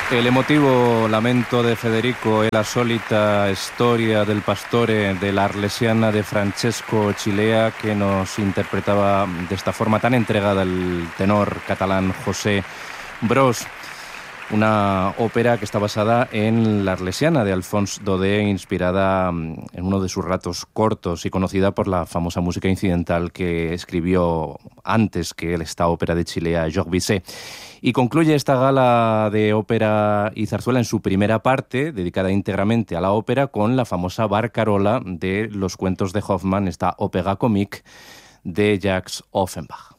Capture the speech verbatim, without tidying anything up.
El emotivo lamento de Federico e la solita storia del pastore de la Arlesiana de Francesco Cilea, que nos interpretaba de esta forma tan entregada el tenor catalán José Bros. Una ópera que está basada en la Arlesiana de Alphonse Daudet, inspirada en uno de sus ratos cortos y conocida por la famosa música incidental que escribió antes que esta ópera de Cilea, Georges Bizet. Y concluye esta gala de ópera y zarzuela en su primera parte, dedicada íntegramente a la ópera, con la famosa barcarola de los cuentos de Hoffmann, esta ópera comique de Jacques Offenbach.